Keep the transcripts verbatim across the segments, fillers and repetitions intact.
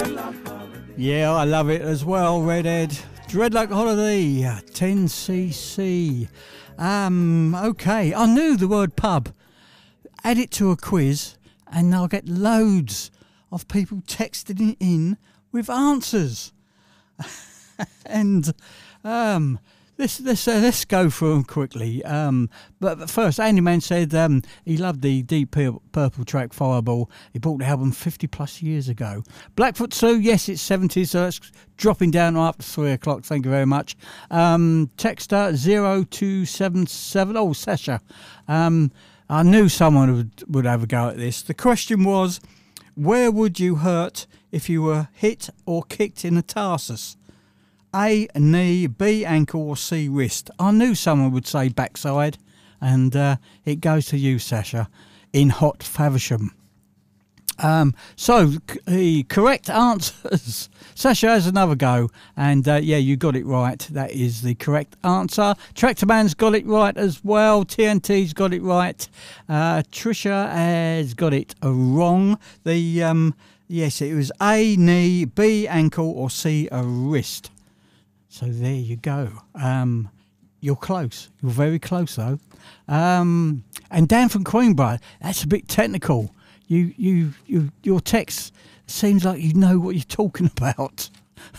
Yeah, I love it as well, Redhead. Dreadlock Holiday, ten C C. Um, okay, I knew the word pub. Add it to a quiz and I'll get loads of people texting it in with answers. and um, let's let's uh, let's go through them quickly. Um, but, but first, Andy Man said um, he loved the Deep Purple track Fireball. He bought the album fifty plus years ago. Blackfoot Sue, yes, it's seventies, so that's dropping down after three o'clock. Thank you very much. Um, Texter zero two seven seven. Oh, Sasha. Um, I knew someone would would have a go at this. The question was, where would you hurt if you were hit or kicked in the tarsus? A, knee, B, ankle, or C, wrist. I knew someone would say backside, and uh, it goes to you, Sasha, in Hot Faversham. Um, so, the correct answers. Sasha has another go, and uh, yeah, you got it right. That is the correct answer. Tractor Man's got it right as well. T N T's got it right. Uh, Trisha has got it wrong. The um, yes, it was A, knee, B, ankle, or C, a wrist. So there you go. Um, you're close. You're very close, though. Um, and Dan from Queenborough, that's a bit technical. You, you, you, your text seems like you know what you're talking about.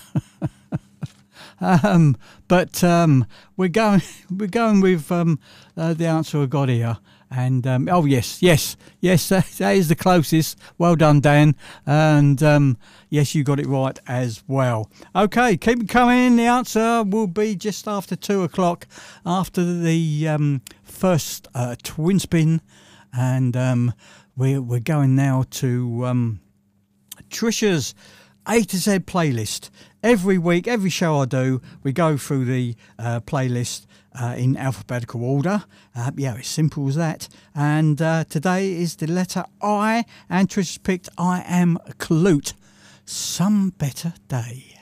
um, but um, we're going, we're going with um, uh, the answer I got here. And um, oh yes, yes, yes, that, that is the closest. Well done, Dan. And um, yes, you got it right as well. Okay, keep it coming. The answer will be just after two o'clock, after the um, first uh, twin spin, and um, we're we're going now to um, Trisha's A to Z playlist. Every week, every show I do, we go through the uh, playlist. Uh, in alphabetical order. Uh, yeah, it's simple as that. And uh, today is the letter I, and Trish has picked I Am Klute. Some Better Day.